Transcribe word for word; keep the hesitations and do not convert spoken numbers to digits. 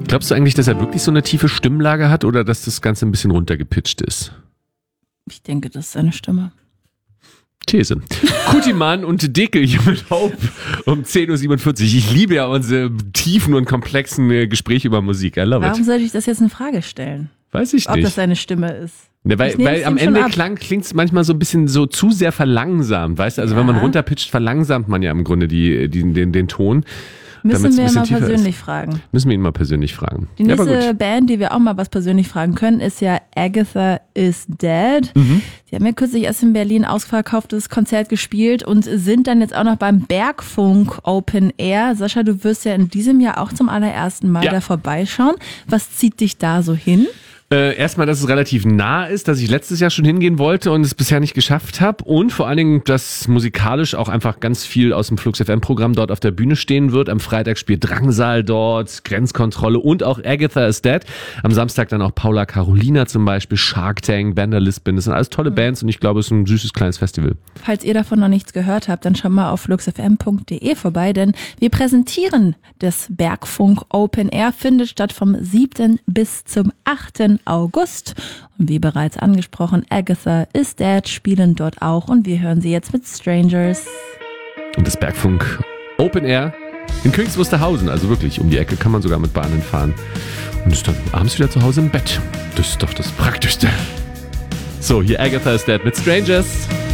Glaubst du eigentlich, dass er wirklich so eine tiefe Stimmlage hat oder dass das Ganze ein bisschen runtergepitcht ist? Ich denke, das ist seine Stimme. These. Kutiman und Dickel hier mit Hope um zehn Uhr siebenundvierzig. Ich liebe ja unsere tiefen und komplexen Gespräche über Musik. I love it. Warum sollte ich das jetzt eine Frage stellen? Weiß ich Ob nicht. das seine Stimme ist. Ne, weil weil am Ende klingt es manchmal so ein bisschen so zu sehr verlangsamt, weißt du? Also Ja. wenn man runterpitcht, verlangsamt man ja im Grunde die, die, den, den Ton. Müssen wir ein mal tiefer persönlich ist. fragen. Müssen wir ihn mal persönlich fragen. Die Ja, aber nächste gut. Band, die wir auch mal was persönlich fragen können, ist ja Agatha is Dead. Mhm. Die haben ja kürzlich erst in Berlin ausverkauftes Konzert gespielt und sind dann jetzt auch noch beim Bergfunk Open Air. Sascha, du wirst ja in diesem Jahr auch zum allerersten Mal Ja. da vorbeischauen. Was zieht dich da so hin? Äh, erstmal, dass es relativ nah ist, dass ich letztes Jahr schon hingehen wollte und es bisher nicht geschafft habe. Und vor allen Dingen, dass musikalisch auch einfach ganz viel aus dem Flux F M-Programm dort auf der Bühne stehen wird. Am Freitag spielt Drangsal dort, Grenzkontrolle und auch Agatha is Dead. Am Samstag dann auch Paula Carolina zum Beispiel, Shark Tank, Vanderlisbon. Das sind alles tolle Bands und ich glaube, es ist ein süßes kleines Festival. Falls ihr davon noch nichts gehört habt, dann schaut mal auf fluxfm punkt de vorbei, denn wir präsentieren das Bergfunk Open Air, findet statt vom siebten bis zum achten August. Und wie bereits angesprochen, Agatha is Dead spielen dort auch und wir hören sie jetzt mit Strangers. Und das Bergfunk Open Air in Königs Wusterhausen, also wirklich um die Ecke, kann man sogar mit Bahnen fahren. Und ist dann abends wieder zu Hause im Bett. Das ist doch das Praktischste. So, hier Agatha is Dead mit Strangers.